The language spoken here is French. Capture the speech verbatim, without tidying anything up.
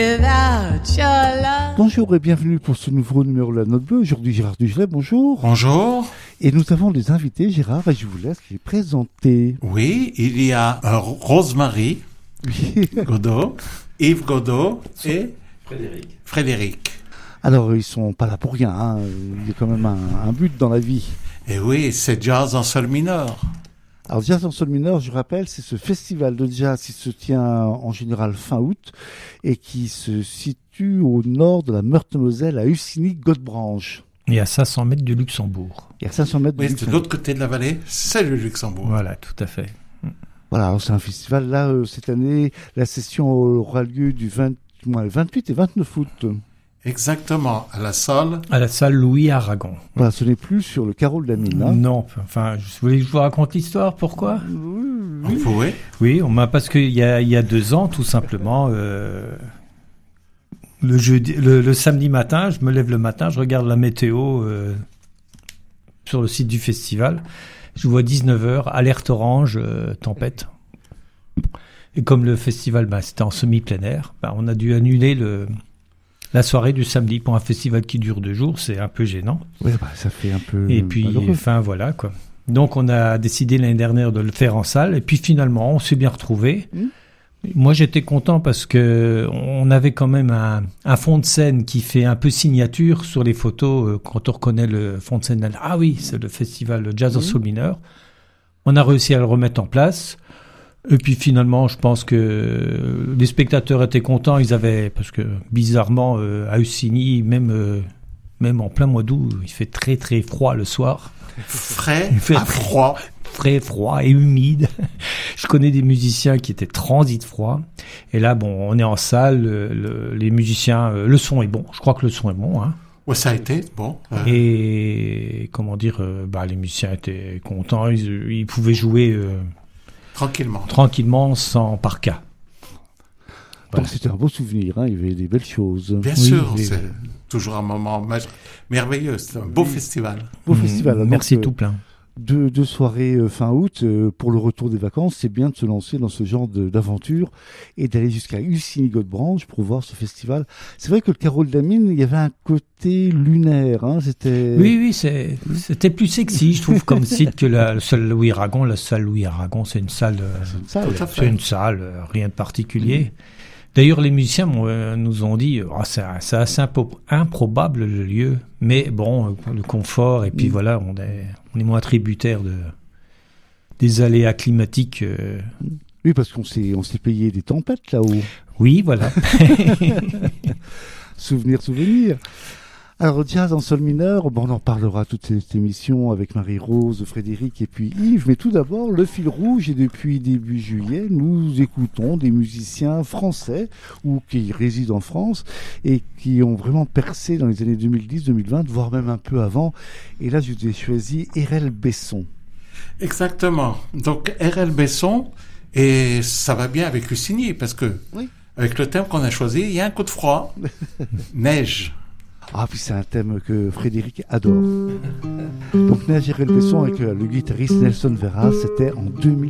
Bonjour et bienvenue pour ce nouveau numéro de la Note Bleue. Aujourd'hui, Gérard Dugelet, bonjour. Bonjour. Et nous avons des invités, Gérard, et je vous laisse les présenter. Oui, il y a euh, Rosemary Oui. Godot, Yves Godot et Frédéric. Frédéric. Alors, ils sont pas là pour rien, hein. Il y a quand même un, un but dans la vie. Et oui, c'est jazz en sol mineur. Alors, Jazz en sol mineur, je rappelle, c'est ce festival de jazz qui se tient en général fin août et qui se situe au nord de la Meurthe-et-Moselle à Ussigny-Godebranche. Et à cinq cents mètres du Luxembourg. Et à cinq cents mètres de Oui, c'est de Luxembourg. l'autre côté de la vallée, c'est le Luxembourg. Voilà, tout à fait. Voilà, alors c'est un festival. Là, euh, cette année, la session aura lieu du vingt, ouais, vingt-huit et vingt-neuf août. Exactement, à la salle. À la salle Louis Aragon. Voilà, ce n'est plus sur le carreau de la mine. Hein. Non, enfin, je voulais que je vous raconte l'histoire. Pourquoi ? Vous pouvez. Oui, on m'a parce qu'il y a il y a deux ans, tout simplement, euh, le jeudi, le, le samedi matin, je me lève le matin, je regarde la météo euh, sur le site du festival. Je vois dix-neuf heures, alerte orange, euh, tempête. Et comme le festival, bah, c'était en semi-plein air, bah, on a dû annuler le la soirée du samedi pour un festival qui dure deux jours. C'est un peu gênant. Oui, bah, ça fait un peu. Et puis, malheureux. enfin voilà quoi. Donc on a décidé l'année dernière de le faire en salle. Et puis finalement, on s'est bien retrouvés. Mmh. Moi, j'étais content parce que on avait quand même un, un fond de scène qui fait un peu signature sur les photos. Euh, quand on reconnaît le fond de scène, là, ah oui, c'est le festival le Jazz en Mmh. sol mineur. On a réussi à le remettre en place. Et puis finalement, je pense que les spectateurs étaient contents. Ils avaient, parce que bizarrement, euh, à Ussigny, même euh, même en plein mois d'août, il fait très très froid le soir. Frais, Il fait à froid. Frais, froid et humide. Je connais des musiciens qui étaient transit froid. Et là, bon, on est en salle, le, le, les musiciens, euh, le son est bon. Je crois que le son est bon. Hein. Ouais, ça a été, bon. euh, Et comment dire, euh, bah, les musiciens étaient contents. Ils, ils pouvaient jouer euh, tranquillement. tranquillement, sans par cas. Donc Voilà. c'était un beau souvenir, hein. Il y avait des belles choses. Bien Oui, sûr, oui, c'est oui. toujours un moment mag- merveilleux. C'est un beau Oui. festival. Beau Mmh, festival. Donc, merci euh, tout plein. Deux, deux soirées euh, fin août euh, pour le retour des vacances. C'est bien de se lancer dans ce genre de, d'aventure et d'aller jusqu'à Ussigny-Godebranche pour voir ce festival. C'est vrai que le carreau de la mine, il y avait un côté lunaire. Hein. C'était. Oui, oui, c'est, c'était plus sexy, je trouve, comme site que la, la salle Louis Aragon. La salle Louis Aragon, c'est une salle, euh, C'est une salle. Tout à c'est fait. une salle, euh, rien de particulier. D'ailleurs, les musiciens m'ont, euh, nous ont dit, oh, c'est, c'est assez impo- improbable le lieu, mais bon, euh, le confort, et puis Mm. voilà, on est, on est moins tributaire de, des aléas climatiques. euh. Oui, parce qu'on s'est, on s'est payé des tempêtes là-haut. Oui, voilà. Souvenir, souvenir. Alors, jazz en sol mineur, bon, on en parlera toute cette émission avec Marie-Rose, Frédéric et puis Yves. Mais tout d'abord, le fil rouge, et depuis début juillet, nous écoutons des musiciens français ou qui résident en France et qui ont vraiment percé dans les années deux mille dix deux mille vingt, voire même un peu avant. Et là, je vous ai choisi Erel Besson. Exactement. Donc, R L Besson, et ça va bien avec Ussigny, parce que, Oui. avec le thème qu'on a choisi, il y a un coup de froid. Neige. Ah, puis c'est un thème que Frédéric adore. Donc, Neige Erel Besson avec euh, le guitariste Nelson Vera, c'était en deux mille